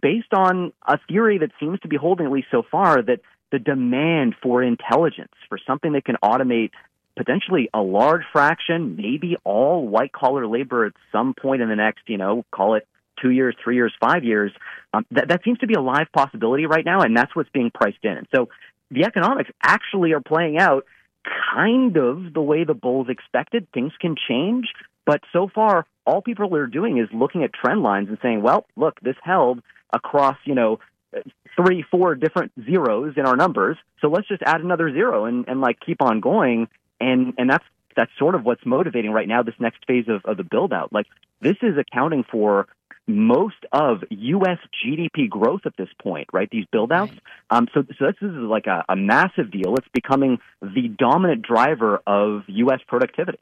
based on a theory that seems to be holding, at least so far, that the demand for intelligence, for something that can automate potentially a large fraction, maybe all white-collar labor at some point in the next, call it 2 years, 3 years, 5 years, that seems to be a live possibility right now, and that's what's being priced in. And so the economics actually are playing out kind of the way the bulls expected. Things can change, but so far, all people are doing is looking at trend lines and saying, well, look, this held across, 3, 4 different zeros in our numbers, so let's just add another zero and keep on going. And that's sort of what's motivating right now this next phase of the build-out. This is accounting for most of U.S. GDP growth at this point, right? These build-outs. So this is like a massive deal. It's becoming the dominant driver of U.S. productivity.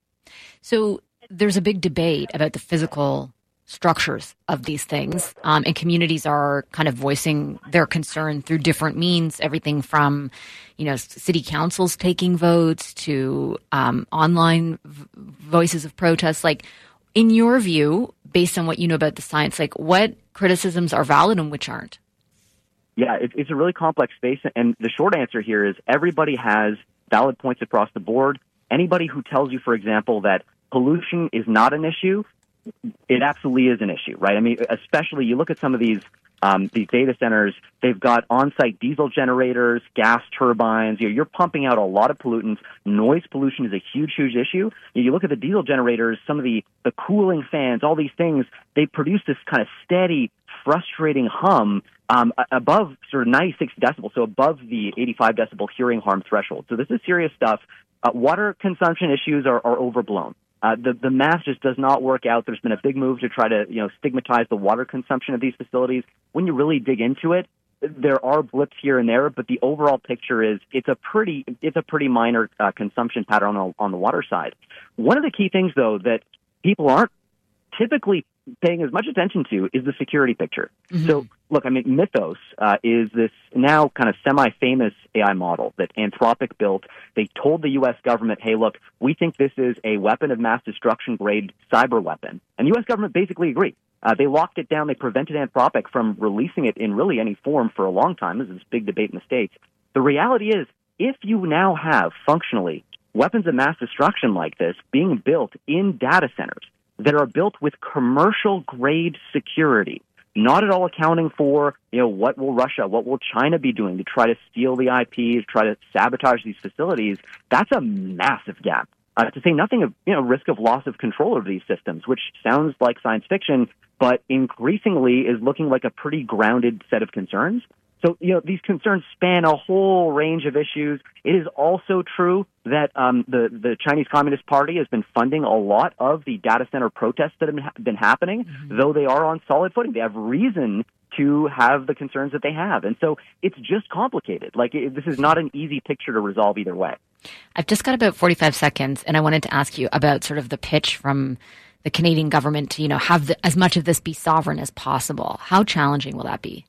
So there's a big debate about the physical structures of these things, and communities are kind of voicing their concern through different means, everything from, city councils taking votes to online voices of protest. In your view, based on what you know about the science, what criticisms are valid and which aren't? Yeah, it's a really complex space, and the short answer here is everybody has valid points across the board. Anybody who tells you, for example, that pollution is not an issue, it absolutely is an issue, right? I mean, especially you look at some of these data centers, they've got on-site diesel generators, gas turbines. You're pumping out a lot of pollutants. Noise pollution is a huge, huge issue. You look at the diesel generators, some of the cooling fans, all these things, they produce this kind of steady, frustrating hum above sort of 96 decibels, so above the 85 decibel hearing harm threshold. So this is serious stuff. Water consumption issues are overblown. The math just does not work out. There's been a big move to try to, stigmatize the water consumption of these facilities. When you really dig into it, there are blips here and there, but the overall picture is it's a pretty minor consumption pattern on the water side. One of the key things, though, that people aren't typically paying as much attention to is the security picture. Mm-hmm. So, look, I mean, Mythos is this now kind of semi-famous AI model that Anthropic built. They told the U.S. government, hey, look, we think this is a weapon of mass destruction grade cyber weapon. And the U.S. government basically agreed. They locked it down. They prevented Anthropic from releasing it in really any form for a long time. This is this big debate in the States. The reality is, if you now have functionally weapons of mass destruction like this being built in data centers that are built with commercial-grade security, not at all accounting for, what will Russia, what will China be doing to try to steal the IP, to try to sabotage these facilities, that's a massive gap. To say nothing of, risk of loss of control over these systems, which sounds like science fiction, but increasingly is looking like a pretty grounded set of concerns. So, these concerns span a whole range of issues. It is also true that the Chinese Communist Party has been funding a lot of the data center protests that have been happening, though they are on solid footing. They have reason to have the concerns that they have. And so it's just complicated. This is not an easy picture to resolve either way. I've just got about 45 seconds, and I wanted to ask you about sort of the pitch from the Canadian government to, have as much of this be sovereign as possible. How challenging will that be?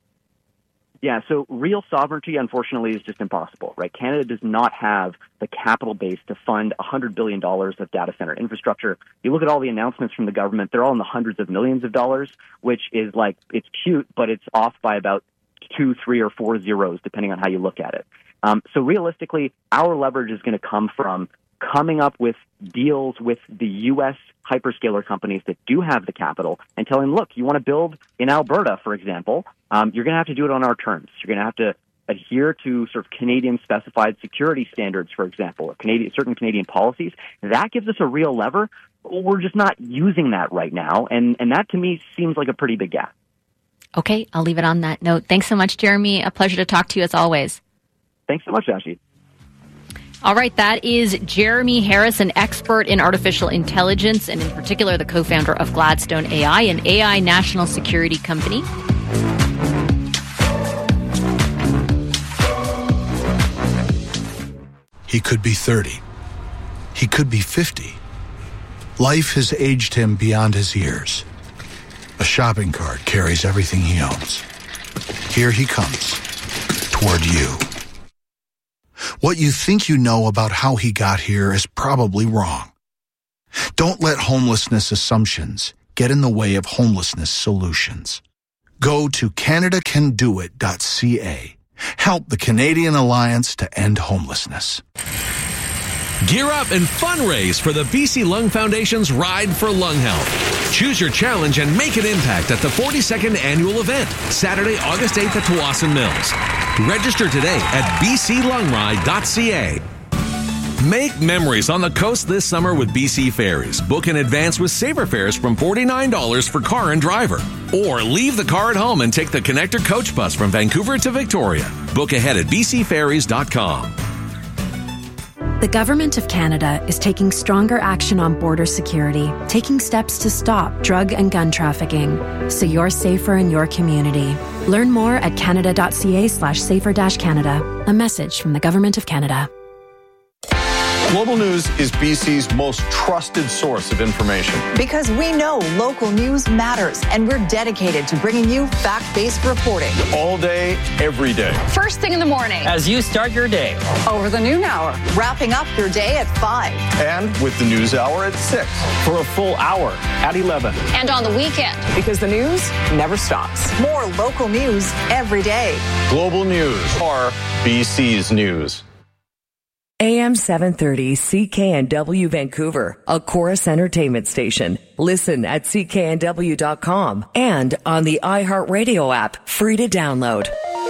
Yeah, so real sovereignty, unfortunately, is just impossible, right? Canada does not have the capital base to fund $100 billion of data center infrastructure. You look at all the announcements from the government, they're all in the hundreds of millions of dollars, which is it's cute, but it's off by about 2, 3, or 4 zeros, depending on how you look at it. So realistically, our leverage is going to come from coming up with deals with the U.S. hyperscaler companies that do have the capital and telling them, look, you want to build in Alberta, for example, you're going to have to do it on our terms. You're going to have to adhere to sort of Canadian specified security standards, for example, or certain Canadian policies. That gives us a real lever. We're just not using that right now, and that to me seems like a pretty big gap. Okay, I'll leave it on that note. Thanks so much, Jeremy. A pleasure to talk to you as always. Thanks so much, Ashley. All right, that is Jeremy Harris, an expert in artificial intelligence, and in particular the co-founder of Gladstone AI, an AI national security company. He could be 30. He could be 50. Life has aged him beyond his years. A shopping cart carries everything he owns. Here he comes, toward you. What you think you know about how he got here is probably wrong. Don't let homelessness assumptions get in the way of homelessness solutions. Go to CanadaCanDoIt.ca. Help the Canadian Alliance to End Homelessness. Gear up and fundraise for the BC Lung Foundation's Ride for Lung Health. Choose your challenge and make an impact at the 42nd annual event, Saturday, August 8th at Tsawwassen Mills. Register today at bclungride.ca. Make memories on the coast this summer with BC Ferries. Book in advance with Saver Fares from $49 for car and driver. Or leave the car at home and take the Connector Coach Bus from Vancouver to Victoria. Book ahead at bcferries.com. The Government of Canada is taking stronger action on border security, taking steps to stop drug and gun trafficking, so you're safer in your community. Learn more at canada.ca/safer-canada. A message from the Government of Canada. Global News is BC's most trusted source of information. Because we know local news matters, and we're dedicated to bringing you fact-based reporting. All day, every day. First thing in the morning. As you start your day. Over the noon hour. Wrapping up your day at 5. And with the news hour at 6. For a full hour at 11. And on the weekend. Because the news never stops. More local news every day. Global News are BC's news. AM 730 CKNW Vancouver, a Chorus Entertainment station. Listen at cknw.com and on the iHeartRadio app, free to download.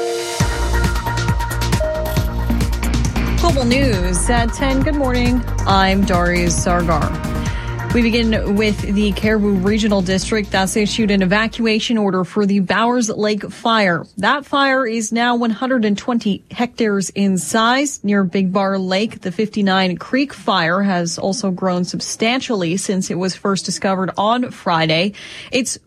Global News at 10. Good morning. I'm Darius Sargar. We begin with the Caribou Regional District that's issued an evacuation order for the Bowers Lake fire. That fire is now 120 hectares in size near Big Bar Lake. The 59 Creek fire has also grown substantially since it was first discovered on Friday. It's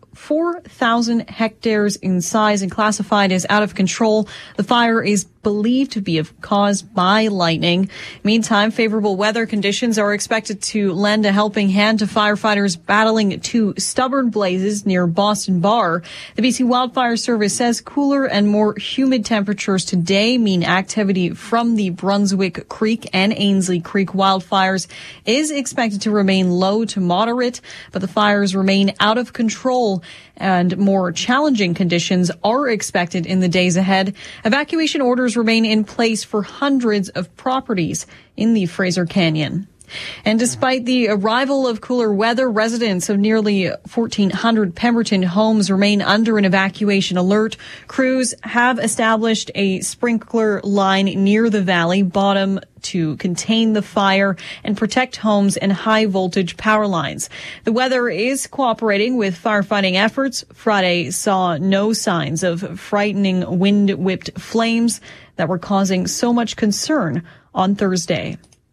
4,000 hectares in size and classified as out of control. The fire is believed to be caused by lightning. Meantime, favorable weather conditions are expected to lend a helping hand to firefighters battling two stubborn blazes near Boston Bar. The BC Wildfire Service says cooler and more humid temperatures today mean activity from the Brunswick Creek and Ainsley Creek wildfires is expected to remain low to moderate, but the fires remain out of control and more challenging conditions are expected in the days ahead. Evacuation orders remain in place for hundreds of properties in the Fraser Canyon. And despite the arrival of cooler weather, residents of nearly 1,400 Pemberton homes remain under an evacuation alert. Crews have established a sprinkler line near the valley bottom to contain the fire and protect homes and high voltage power lines. The weather is cooperating with firefighting efforts. Friday saw no signs of frightening wind-whipped flames that were causing so much concern on Thursday.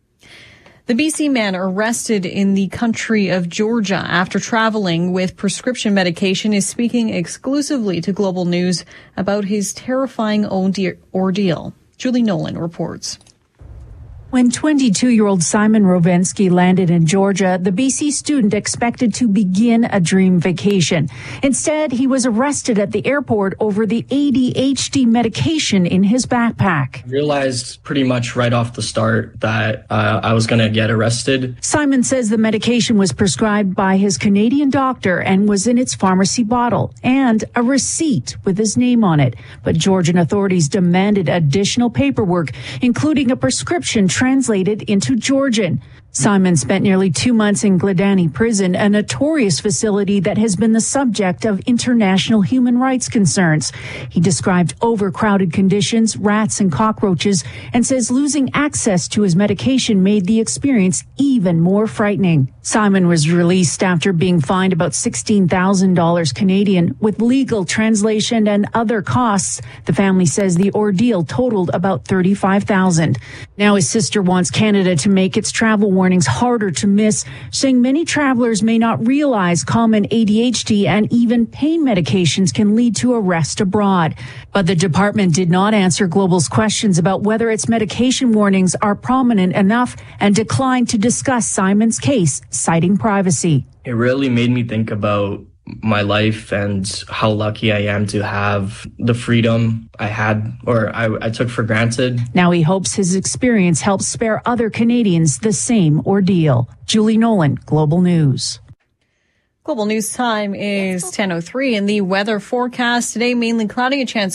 The BC man arrested in the country of Georgia after traveling with prescription medication is speaking exclusively to Global News about his terrifying ordeal. Julie Nolan reports. When 22-year-old Simon Rovensky landed in Georgia, the BC student expected to begin a dream vacation. Instead, he was arrested at the airport over the ADHD medication in his backpack. I realized pretty much right off the start that I was going to get arrested. Simon says the medication was prescribed by his Canadian doctor and was in its pharmacy bottle and a receipt with his name on it. But Georgian authorities demanded additional paperwork, including a prescription translated into Georgian. Simon spent nearly 2 months in Gladani Prison, a notorious facility that has been the subject of international human rights concerns. He described overcrowded conditions, rats and cockroaches, and says losing access to his medication made the experience even more frightening. Simon was released after being fined about $16,000 Canadian with legal translation and other costs. The family says the ordeal totaled about $35,000. Now his sister wants Canada to make its travel warnings harder to miss, saying many travelers may not realize common ADHD and even pain medications can lead to arrest abroad. But the department did not answer Global's questions about whether its medication warnings are prominent enough and declined to discuss Simon's case, citing privacy. It really made me think about my life and how lucky I am to have the freedom I had or I took for granted. Now he hopes his experience helps spare other Canadians the same ordeal. Julie Nolan, Global News. Global News Time is 10:03, and the weather forecast today, mainly cloudy, a chance